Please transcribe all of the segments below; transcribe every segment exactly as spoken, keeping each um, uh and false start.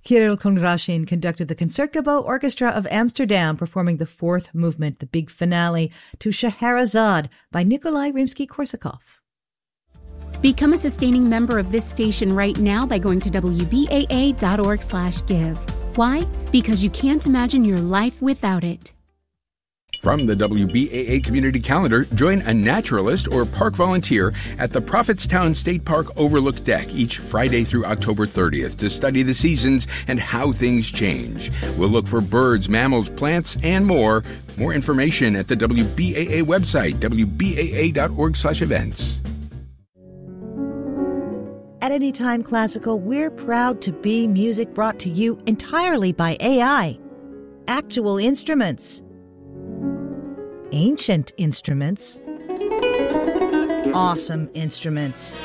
Kirill Kondrashin conducted the Concertgebouw Orchestra of Amsterdam, performing the fourth movement, the big finale, to Scheherazade by Nikolai Rimsky-Korsakov. Become a sustaining member of this station right now by going to W B A A dot org slash give. Why? Because you can't imagine your life without it. From the W B A A Community Calendar, join a naturalist or park volunteer at the Prophetstown State Park Overlook Deck each Friday through October thirtieth to study the seasons and how things change. We'll look for birds, mammals, plants, and more. More information at the W B A A website, W B A A dot org slash events. At Anytime Classical, we're proud to be music brought to you entirely by A I. Actual instruments. Ancient instruments. Awesome instruments.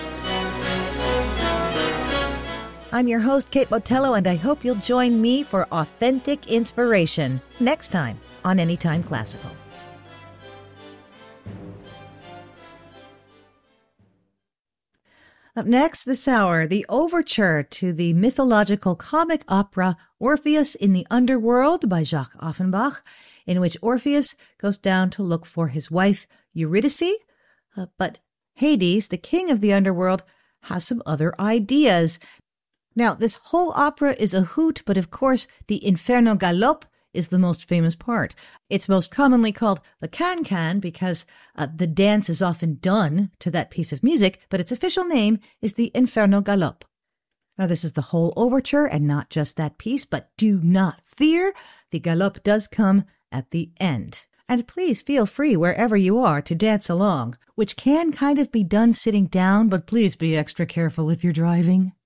I'm your host, Kate Botello, and I hope you'll join me for authentic inspiration next time on Anytime Classical. Up next this hour, the overture to the mythological comic opera Orpheus in the Underworld by Jacques Offenbach, in which Orpheus goes down to look for his wife Eurydice, uh, but Hades, the king of the underworld, has some other ideas. Now, this whole opera is a hoot, but of course the Inferno Galop is the most famous part. It's most commonly called the can-can because uh, the dance is often done to that piece of music, but its official name is the Inferno Galop. Now, this is the whole overture and not just that piece, but do not fear, the galop does come at the end. And please feel free wherever you are to dance along, which can kind of be done sitting down, but please be extra careful if you're driving.